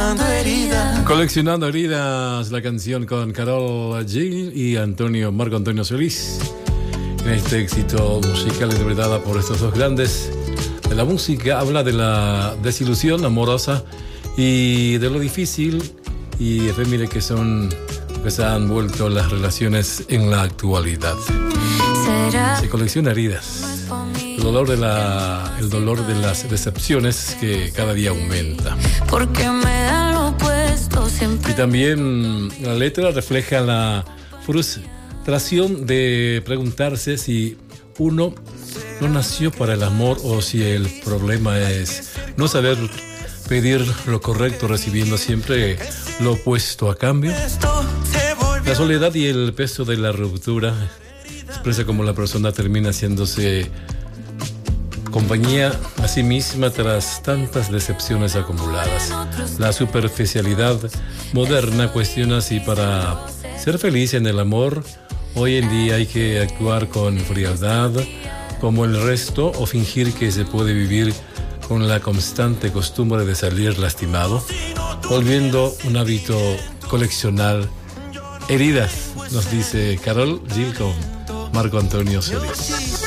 coleccionando heridas. Coleccionando heridas, la canción con Karol G y Marco Antonio Solís. En este éxito musical interpretada por estos dos grandes de la música, habla de la desilusión amorosa y de lo difícil y efímero que se han vuelto las relaciones en la actualidad. Se colecciona heridas. El dolor de las decepciones que cada día aumenta. Porque me da lo opuesto siempre. Y también la letra refleja la frustración de preguntarse si uno no nació para el amor o si el problema es no saber pedir lo correcto recibiendo siempre lo opuesto a cambio. La soledad y el peso de la ruptura expresa cómo la persona termina haciéndose compañía a sí misma tras tantas decepciones acumuladas. La superficialidad moderna cuestiona si para ser feliz en el amor hoy en día hay que actuar con frialdad como el resto o fingir que se puede vivir con la constante costumbre de salir lastimado, volviendo un hábito coleccionar heridas, nos dice Karol G con Marco Antonio Solís.